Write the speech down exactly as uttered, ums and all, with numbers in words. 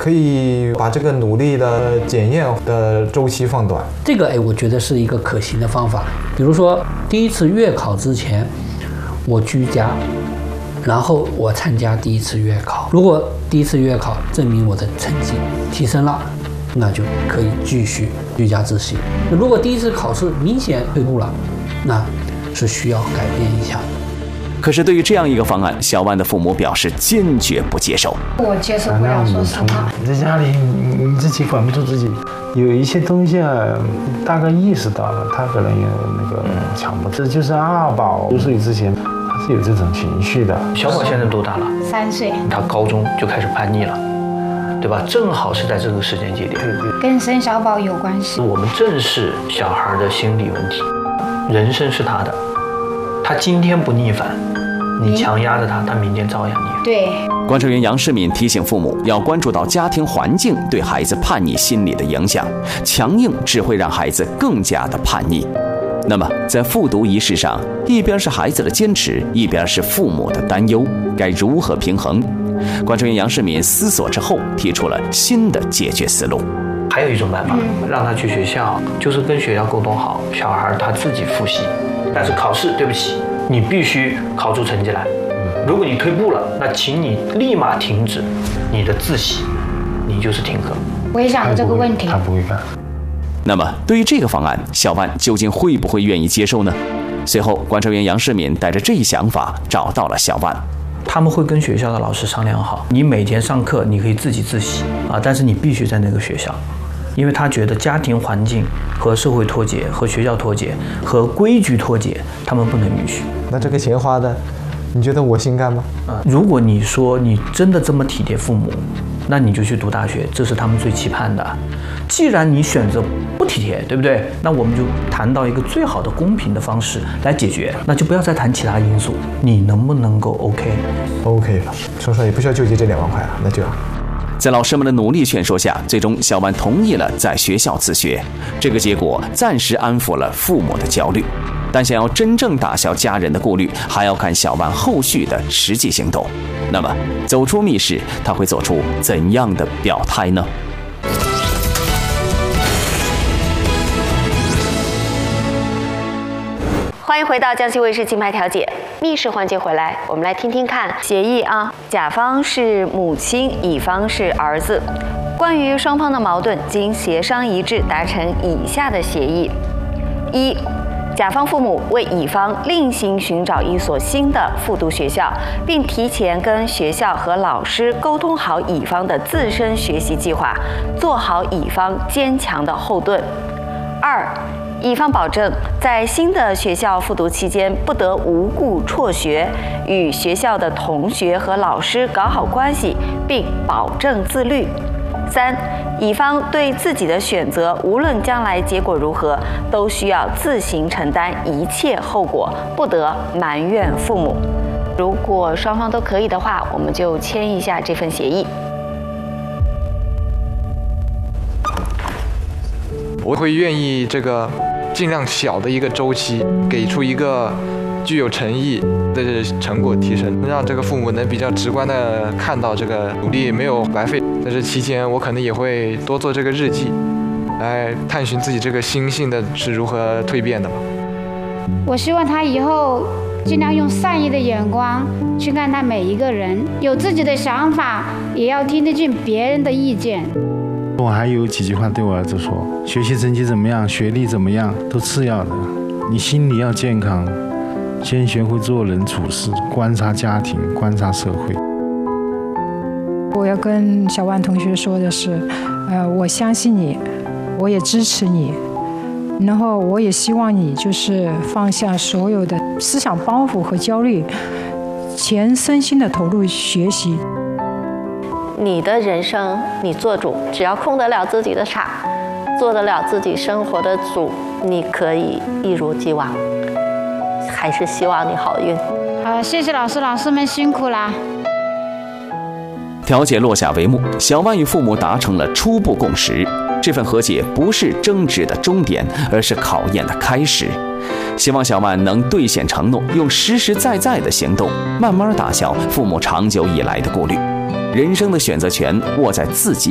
可以把这个努力的检验的周期放短。 这个哎，我觉得是一个可行的方法。比如说，第一次月考之前，我居家，然后我参加第一次月考。如果第一次月考证明我的成绩提升了，那就可以继续居家自习。如果第一次考试明显退步了，那是需要改变一下。 可是对于这样一个方案，小万的父母表示坚决不接受。 我接受不了，说实话。 你在家里，你你自己管不住自己，有一些东西啊，大概意识到了，他可能有那个强迫。这就是二宝六岁之前，他是有这种情绪的。 小宝现在多大了？ 三岁。 他高中就开始叛逆了，对吧？正好是在这个时间节点， 跟生小宝有关系。 我们正视小孩的心理问题，人生是他的，他今天不逆反。你强压着他，他明天照样逆。 对。 观察员杨世敏提醒父母要关注到家庭环境对孩子叛逆心理的影响，强硬只会让孩子更加的叛逆。那么在复读仪式上，一边是孩子的坚持，一边是父母的担忧，该如何平衡？观察员杨世敏思索之后，提出了新的解决思路。 还有一种办法，嗯、让他去学校，就是跟学校沟通好，小孩他自己复习，但是考试对不起。你必须考出成绩来，如果你退步了，那请你立马停止你的自习，你就是停课。 我也想着这个问题， 他不会干。 那么对于这个方案，小万究竟会不会愿意接受呢？随后，观察员杨世敏带着这一想法找到了小万。 他们会跟学校的老师商量好，你每天上课你可以自己自习啊，但是你必须在那个学校。因为他觉得家庭环境和社会脱节，和学校脱节，和规矩脱节，他们不能允许。 那这个钱花的，你觉得我心甘吗？ 嗯，如果你说你真的这么体贴父母，那你就去读大学，这是他们最期盼的。既然你选择不体贴，对不对？那我们就谈到一个最好的公平的方式来解决，那就不要再谈其他因素，你能不能够 OK？OK 了，说实话也不需要纠结这两万块啊，那就。 在老师们的努力劝说下，最终小万同意了在学校自学。这个结果暂时安抚了父母的焦虑，但想要真正打消家人的顾虑，还要看小万后续的实际行动。那么，走出密室，他会做出怎样的表态呢？ 欢迎回到江西卫视金牌调解密室环节回来，我们来听听看协议啊。甲方是母亲，乙方是儿子。关于双方的矛盾，经协商一致达成以下的协议：一、甲方父母为乙方另行寻找一所新的复读学校，并提前跟学校和老师沟通好乙方的自身学习计划，做好乙方坚强的后盾。二、乙方保证在新的学校复读期间不得无故辍学，与学校的同学和老师搞好关系，并保证自律。三、乙方对自己的选择，无论将来结果如何，都需要自行承担一切后果，不得埋怨父母。如果双方都可以的话，我们就签一下这份协议。 我会愿意这个尽量小的一个周期，给出一个具有诚意的成果提升，让这个父母能比较直观的看到这个努力没有白费。在这期间，我可能也会多做这个日记，来探寻自己这个心性的是如何蜕变的吧。 我希望他以后尽量用善意的眼光去看待每一个人，有自己的想法，也要听得进别人的意见。 我还有几句话对我儿子说：学习成绩怎么样，学历怎么样都次要的，你心理要健康，先学会做人处事，观察家庭，观察社会。 我要跟小万同学说的是，呃，我相信你，我也支持你，然后我也希望你就是放下所有的思想包袱和焦虑，全身心的投入学习。 你的人生你做主，只要控得了自己的场，做得了自己生活的主，你可以一如既往。还是希望你好运。 好，谢谢老师，老师们辛苦啦。 调解落下帷幕，小万与父母达成了初步共识。这份和解不是争执的终点，而是考验的开始。希望小万能兑现承诺，用实实在在的行动，慢慢打消父母长久以来的顾虑。人生的选择权握在自己